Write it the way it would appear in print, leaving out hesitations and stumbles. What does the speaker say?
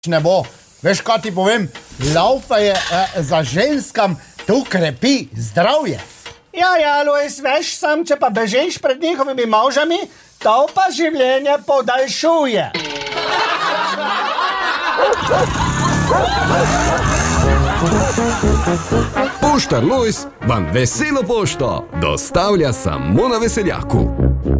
ne bo. Veš, kaj ti povem? Laufanje za ženskam tu krepi zdravje. Ja, Luis, veš, sam, če pa bežiš pred njihovimi možami, to pa življenje podaljšuje. Poštar Lojz vam veselo pošto dostavlja samo na Veseljaku.